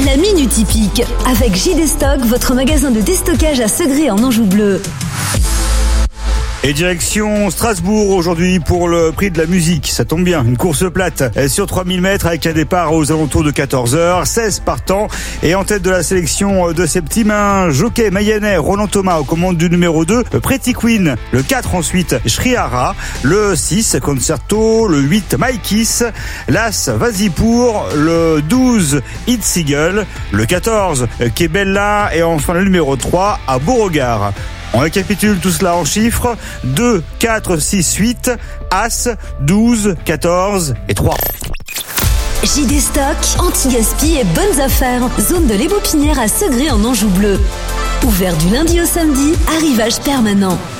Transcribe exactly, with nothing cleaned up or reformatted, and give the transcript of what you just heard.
La Minute Hippique. Avec J D Stock, votre magasin de déstockage à Segré en Anjou bleu. Et direction Strasbourg aujourd'hui pour le prix de la musique. Ça tombe bien, une course plate sur trois mille mètres avec un départ aux alentours de quatorze heures, seize partants. Et en tête de la sélection de ces petits mains, jockey mayennais Roland Thomas aux commandes du numéro deux, Pretty Queen, le quatre ensuite Shrihara, le six Concerto, le huit Maïkis, l'as Vas-y pour, le douze It's Eagle, le quatorze Kebella et enfin le numéro trois à Beauregard. On récapitule tout cela en chiffres: deux, quatre, six, huit, As, douze, quatorze et trois. J D Stock, anti-gaspi et bonnes affaires. Zone de l'Ébopinière à Segré en Anjou bleu. Ouvert du lundi au samedi, arrivage permanent.